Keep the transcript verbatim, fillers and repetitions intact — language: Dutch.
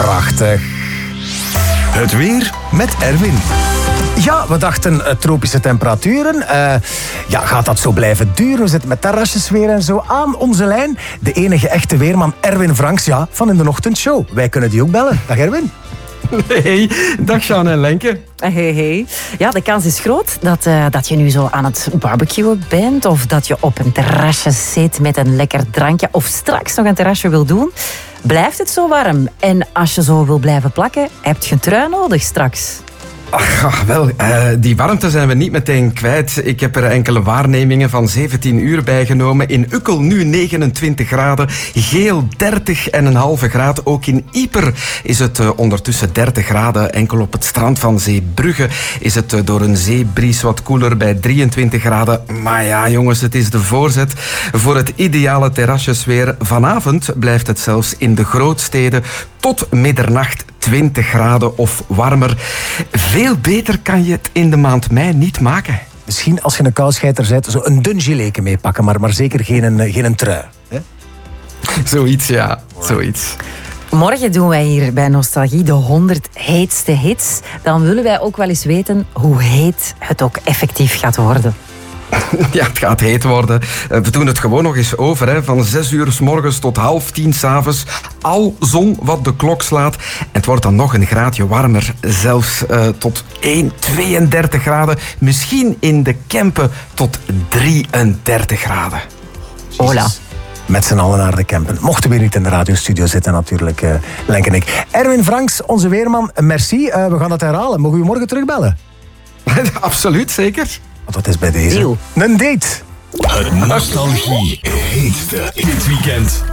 Prachtig. Het weer met Erwin. Ja, we dachten uh, tropische temperaturen. Uh, ja, gaat dat zo blijven duren? We zitten met terrasjes weer en zo aan onze lijn. De enige echte weerman Erwin Franks, ja, van In de Ochtendshow. Wij kunnen die ook bellen. Dag Erwin. Hey, dag Sjaan en Lenke. Hey, hey. Ja, de kans is groot dat, uh, dat je nu zo aan het barbecuen bent of dat je op een terrasje zit met een lekker drankje of straks nog een terrasje wil doen. Blijft het zo warm? En als je zo wil blijven plakken, heb je een trui nodig straks. Ach, wel, uh, die warmte zijn we niet meteen kwijt. Ik heb er enkele waarnemingen van zeventien uur bijgenomen. In Ukkel nu negenentwintig graden, Geel dertig en een halve graad. Ook in Ieper is het uh, ondertussen dertig graden. Enkel op het strand van Zeebrugge is het uh, door een zeebries wat koeler bij drieëntwintig graden. Maar ja, jongens, het is de voorzet voor het ideale terrasjesweer. Vanavond blijft het zelfs in de grootsteden tot middernacht twintig graden of warmer. Veel beter kan je het in de maand mei niet maken. Misschien als je een kouscheiter bent, zo een dun gileke meepakken, maar, maar zeker geen, geen trui. Hè? Zoiets, ja. Zoiets. Morgen doen wij hier bij Nostalgie de honderd heetste hits. Dan willen wij ook wel eens weten hoe heet het ook effectief gaat worden. Ja, het gaat heet worden. We doen het gewoon nog eens over. Hè. Van zes uur 's morgens tot half tien 's avonds. Al zon wat de klok slaat. En het wordt dan nog een graadje warmer. Zelfs uh, tot één komma tweeëndertig graden. Misschien in de Kempen tot drieëndertig graden. Hola. Met z'n allen naar de Kempen. Mochten we niet in de radiostudio zitten natuurlijk, uh, Lenk en ik. Erwin Franks, onze weerman, merci. Uh, we gaan dat herhalen. Mogen we u morgen terugbellen? Absoluut, zeker. Want dat is bij deze. Deal. Een date. Het Nostalgie heetste in het weekend.